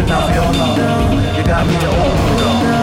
Now feel me, you got me to open it up.